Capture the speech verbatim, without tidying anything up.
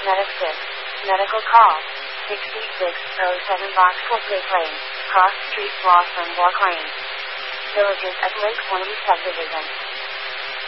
Medisys. Medical call. six six zero seven Boxcourt Lane. Cross Street, Blossom, Walk Lane. Villages at Lake Point Subdivision.